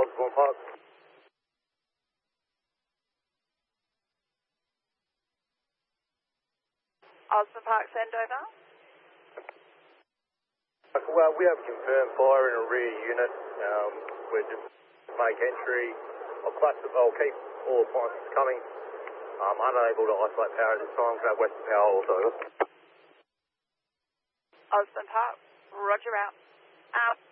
Osborne Park. Osborne Park, send over. Well, we have confirmed fire in a rear unit. We're just make entry. I'll keep all appliances coming. I'm unable to isolate power at this time. Grab Western Power also. Osborne Park, roger out. Out.